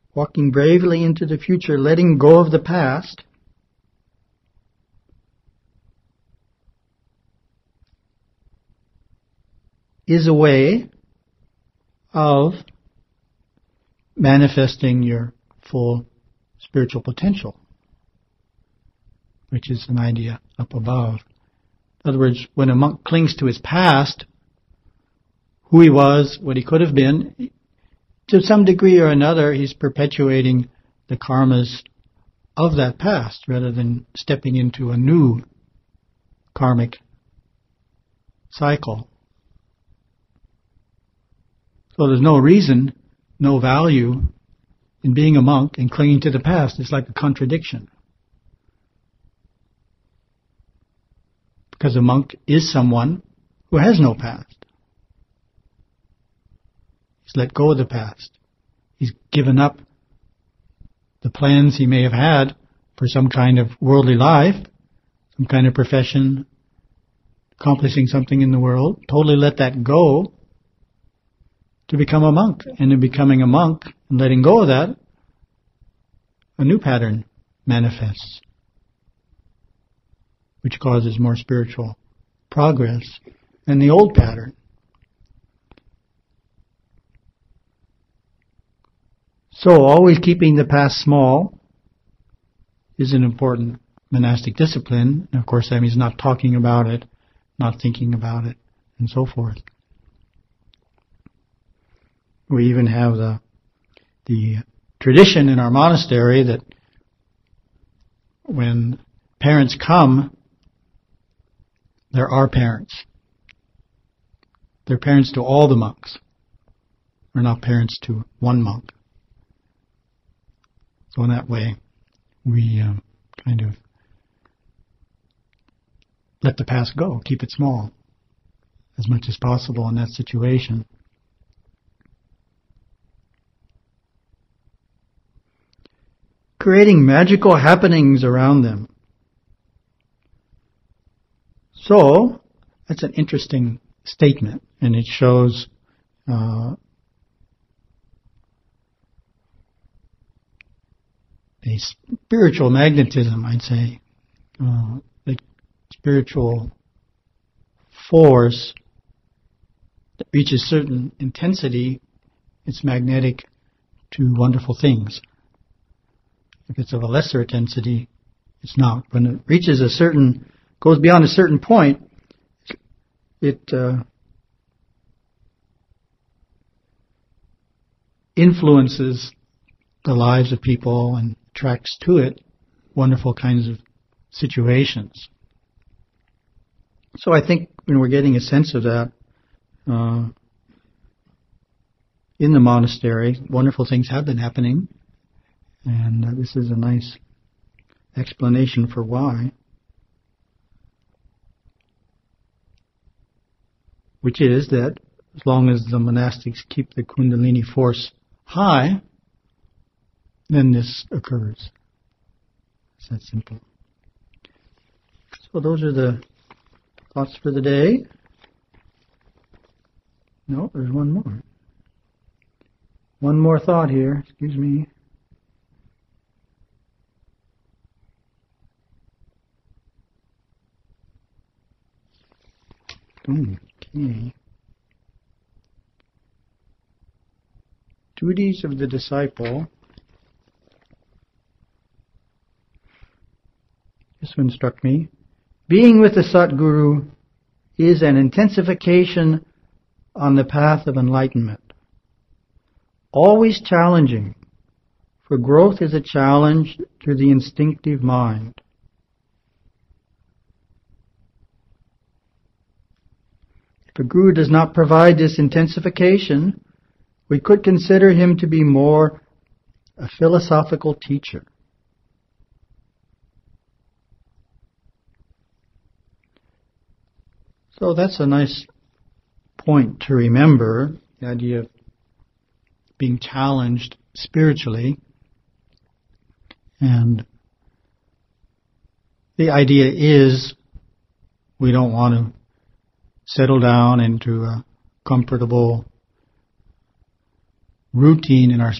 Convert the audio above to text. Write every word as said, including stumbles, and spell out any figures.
walking bravely into the future, letting go of the past, is a way of manifesting your full spiritual potential, which is an idea up above. In other words, when a monk clings to his past, who he was, what he could have been, to some degree or another, he's perpetuating the karmas of that past rather than stepping into a new karmic cycle. So there's no reason, no value in being a monk and clinging to the past. It's like a contradiction. Because a monk is someone who has no past. He's let go of the past. He's given up the plans he may have had for some kind of worldly life, some kind of profession, accomplishing something in the world. Totally let that go to become a monk. And in becoming a monk and letting go of that, a new pattern manifests, which causes more spiritual progress than the old pattern. So always keeping the past small is an important monastic discipline. And of course, that means not talking about it, not thinking about it, and so forth. We even have the the tradition in our monastery that when parents come, there are parents. They're parents to all the monks. They're not parents to one monk. So in that way, we uh, kind of let the past go, keep it small as much as possible in that situation. Creating magical happenings around them. So, that's an interesting statement, and it shows uh, a spiritual magnetism, I'd say. Uh, the spiritual force that reaches certain intensity, it's magnetic to wonderful things. If it's of a lesser intensity, it's not. When it reaches a certain, goes beyond a certain point, it uh, influences the lives of people and attracts to it wonderful kinds of situations. So I think when we're getting a sense of that uh, in the monastery, wonderful things have been happening. And uh, this is a nice explanation for why. Which is that as long as the monastics keep the Kundalini force high, then this occurs. It's that simple. So those are the thoughts for the day. No, there's one more. One more thought here. Excuse me. Okay. Duties of the disciple. This one struck me. Being with the Satguru is an intensification on the path of enlightenment. Always challenging, for growth is a challenge to the instinctive mind. If a guru does not provide this intensification, we could consider him to be more a philosophical teacher. So that's a nice point to remember, the idea of being challenged spiritually. And the idea is we don't want to settle down into a comfortable routine in our